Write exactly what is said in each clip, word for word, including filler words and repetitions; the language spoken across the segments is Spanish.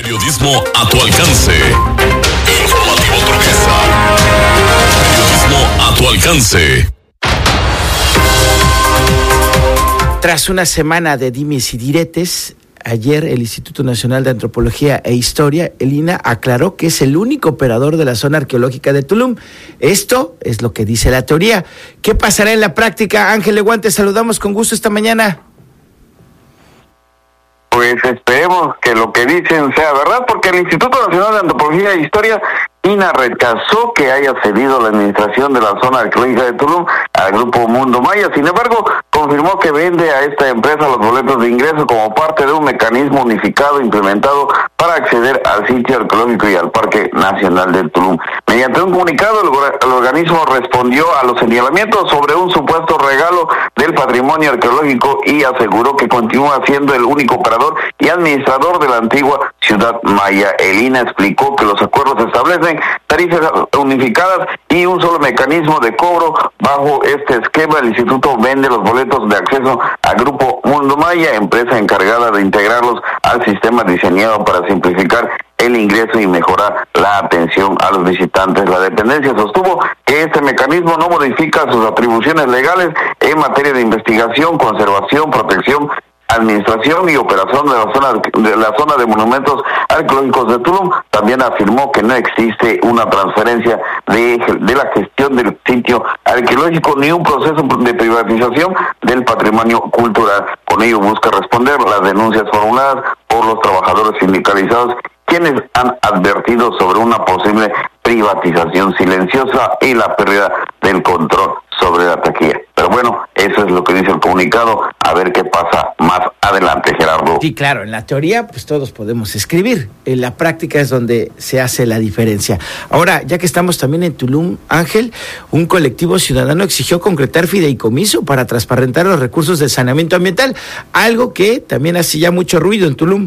Periodismo a tu alcance. Informativo Turquesa. Periodismo a tu alcance. Tras una semana de dimes y diretes, ayer el Instituto Nacional de Antropología e Historia, el I N A, aclaró que es el único operador de la zona arqueológica de Tulum. Esto es lo que dice la teoría. ¿Qué pasará en la práctica? Ángel Leguán, te saludamos con gusto esta mañana. Pues esperemos que lo que dicen sea verdad, porque el Instituto Nacional de Antropología e Historia, I N A, rechazó que haya cedido la administración de la zona arqueológica de Tulum al grupo Mundo Maya. Sin embargo, confirmó que vende a esta empresa los boletos de ingreso como parte de un mecanismo unificado implementado para acceder al sitio arqueológico y al Parque Nacional de Tulum. Mediante un comunicado, el, el organismo respondió a los señalamientos sobre un supuesto regalo del patrimonio arqueológico y aseguró que continúa siendo el único operador y administrador de la antigua ciudad maya. El I N A explicó que los acuerdos establecen tarifas unificadas y un solo mecanismo de cobro. Bajo este esquema, el instituto vende los boletos de acceso al grupo Mundo Maya, empresa encargada de integrarlos al sistema diseñado para simplificar el ingreso y mejorar la atención a los visitantes. La dependencia sostuvo que este mecanismo no modifica sus atribuciones legales en materia de investigación, conservación, protección, administración y operación de la zona de la zona de monumentos arqueológicos de Tulum. También afirmó que no existe una transferencia de, de la gestión del sitio arqueológico ni un proceso de privatización del patrimonio cultural. Con ello busca responder las denuncias formuladas por los trabajadores sindicalizados, quienes han advertido sobre una posible privatización silenciosa y la pérdida del control sobre la taquilla. Pero bueno, eso es lo que dice el comunicado. A ver qué pasa más adelante, Gerardo. Sí, claro, en la teoría pues todos podemos escribir, en la práctica es donde se hace la diferencia. Ahora, ya que estamos también en Tulum, Ángel, un colectivo ciudadano exigió concretar fideicomiso para transparentar los recursos de saneamiento ambiental, algo que también hace ya mucho ruido en Tulum.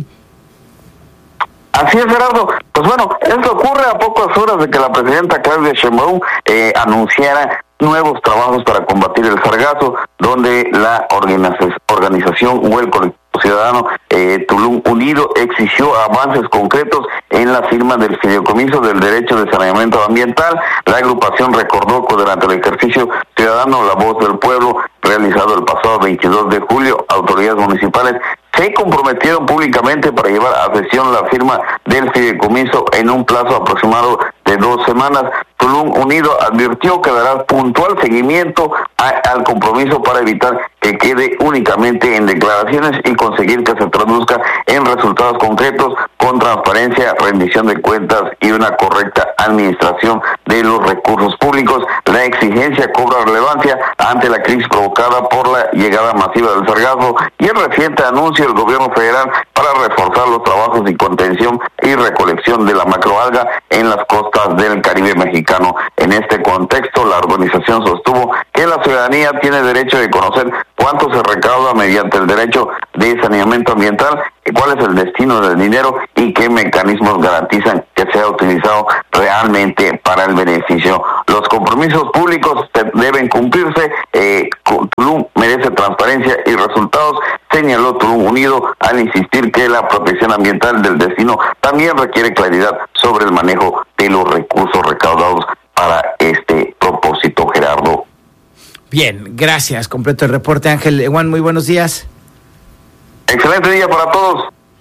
Así es, Gerardo. Pues bueno, esto ocurre a pocas horas de que la presidenta Claudia Sheinbaum eh, anunciara nuevos trabajos para combatir el sargazo, donde la organiz- organización o el colectivo ciudadano eh, Tulum Unido exigió avances concretos en la firma del fideicomiso del derecho de saneamiento ambiental. La agrupación recordó que durante el ejercicio ciudadano La Voz del Pueblo, realizado el pasado veintidós de julio, autoridades municipales se comprometieron públicamente para llevar a sesión la firma del fideicomiso en un plazo aproximado de dos semanas. Tulum Unido advirtió que dará puntual seguimiento a, al compromiso para evitar que quede únicamente en declaraciones y conseguir que se traduzca en resultados concretos con transparencia, rendición de cuentas y una correcta administración de los recursos públicos. La exigencia cobra relevancia ante la crisis provocada por la llegada masiva del sargazo y el reciente anuncio del gobierno federal para reforzar los trabajos de contención y recolección de la macroalga en las costas del Caribe mexicano. En este contexto, la organización sostuvo que la ciudadanía tiene derecho de conocer cuánto se recauda mediante el derecho de saneamiento ambiental, cuál es el destino del dinero y qué mecanismos garantizan que sea utilizado realmente para el beneficio. Los compromisos públicos deben cumplirse. Eh, Tulum merece transparencia y resultados, señaló Tulum Unido al insistir que la protección ambiental del destino también requiere claridad sobre el manejo de los recursos recaudados para este propósito, Gerardo. Bien, gracias. Completo el reporte, Ángel Leguán. Muy buenos días. Excelente día para todos.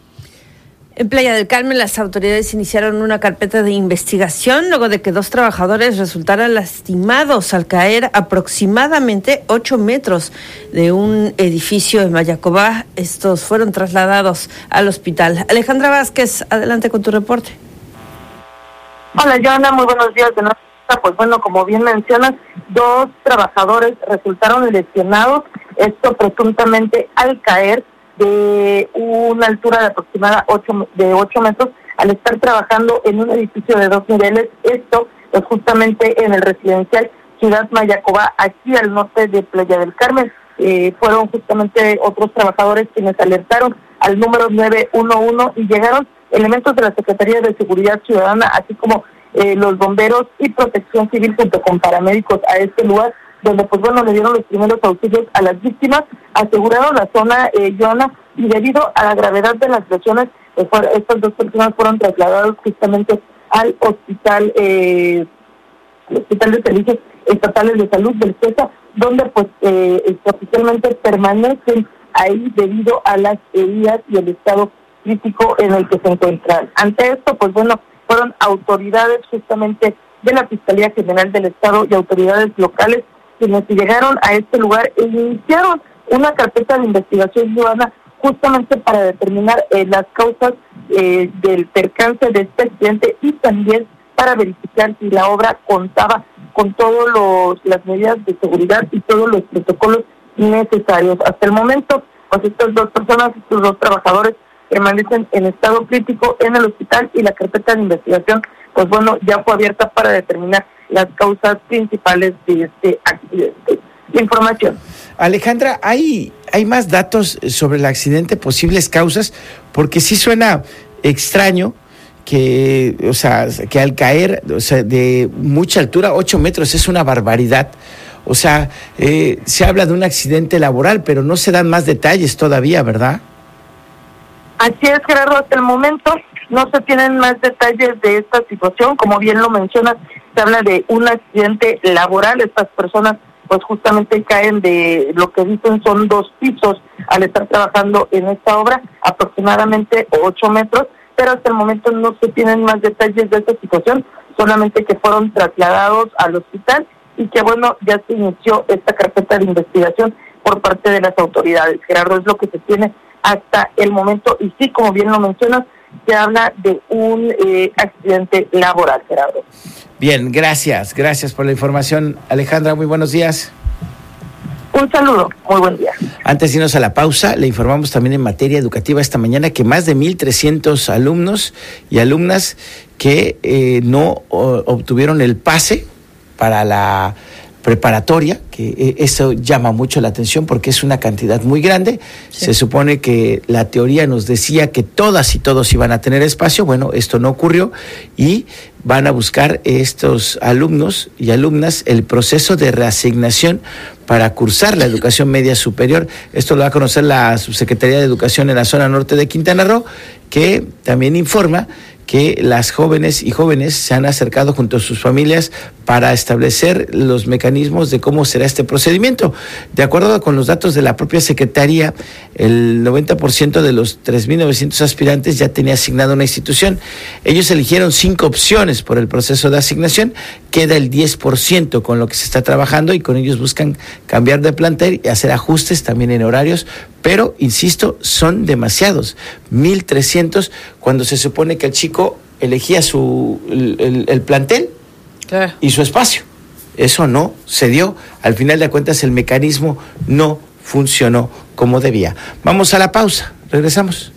En Playa del Carmen, las autoridades iniciaron una carpeta de investigación luego de que dos trabajadores resultaran lastimados al caer aproximadamente ocho metros de un edificio en Mayacobá. Estos fueron trasladados al hospital. Alejandra Vázquez, adelante con tu reporte. Hola, Joana, muy buenos días de nuevo. Pues bueno, como bien mencionas, dos trabajadores resultaron lesionados, esto presuntamente al caer de una altura de aproximada ocho, de ocho metros al estar trabajando en un edificio de dos niveles. Esto es justamente en el residencial Ciudad Mayacobá, aquí al norte de Playa del Carmen. Eh, fueron justamente otros trabajadores quienes alertaron al número nueve uno uno y llegaron elementos de la Secretaría de Seguridad Ciudadana, así como eh, los bomberos y protección civil junto con paramédicos a este lugar, donde pues bueno le dieron los primeros auxilios a las víctimas, aseguraron la zona, eh, Joana, y debido a la gravedad de las lesiones pues fueron, estas dos personas fueron trasladadas justamente al hospital, eh, el Hospital de Servicios Estatales de Salud del CESA, donde pues eh, oficialmente permanecen ahí debido a las heridas y el estado crítico en el que se encuentran. Ante esto, pues bueno, fueron autoridades justamente de la Fiscalía General del Estado y autoridades locales quienes llegaron a este lugar e iniciaron una carpeta de investigación ciudadana justamente para determinar eh, las causas eh, del percance de este accidente y también para verificar si la obra contaba con todas las medidas de seguridad y todos los protocolos necesarios. Hasta el momento, pues estas dos personas, estos dos trabajadores permanecen en estado crítico en el hospital y la carpeta de investigación, pues bueno, ya fue abierta para determinar las causas principales de este accidente. Información. Alejandra, ¿hay, hay más datos sobre el accidente, posibles causas? Porque sí suena extraño que, o sea, que al caer, o sea, de mucha altura, ocho metros, es una barbaridad. O sea, eh, se habla de un accidente laboral, pero no se dan más detalles todavía, ¿verdad? Así es, Gerardo, hasta el momento no se tienen más detalles de esta situación. Como bien lo mencionas, se habla de un accidente laboral. Estas personas pues justamente caen de lo que dicen son dos pisos al estar trabajando en esta obra, aproximadamente ocho metros, pero hasta el momento no se tienen más detalles de esta situación, solamente que fueron trasladados al hospital y que bueno, ya se inició esta carpeta de investigación por parte de las autoridades. Gerardo, es lo que se tiene hasta el momento, y sí, como bien lo mencionas, se habla de un eh, accidente laboral, Gerardo. Bien, gracias, gracias por la información, Alejandra, muy buenos días. Un saludo, muy buen día. Antes de irnos a la pausa, le informamos también en materia educativa esta mañana que más de mil trescientos alumnos y alumnas que eh, no o, obtuvieron el pase para la preparatoria, que eh, eso llama mucho la atención porque es una cantidad muy grande. Sí. Se supone que la teoría nos decía que todas y todos iban a tener espacio. Bueno, esto no ocurrió y van a buscar estos alumnos y alumnas el proceso de reasignación para cursar la educación media superior. Esto lo va a conocer la Subsecretaría de Educación en la zona norte de Quintana Roo, que también informa que las jóvenes y jóvenes se han acercado junto a sus familias para establecer los mecanismos de cómo será este procedimiento. De acuerdo con los datos de la propia Secretaría, el noventa por ciento de los tres mil novecientos aspirantes ya tenía asignada una institución. Ellos eligieron cinco opciones por el proceso de asignación, queda el diez por ciento con lo que se está trabajando y con ellos buscan cambiar de plantel y hacer ajustes también en horarios, pero, insisto, son demasiados, mil trescientos, cuando se supone que el chico elegía su el, el, el plantel claro. y su espacio. Eso no se dio. Al final de cuentas, el mecanismo no funcionó como debía. Vamos a la pausa, regresamos.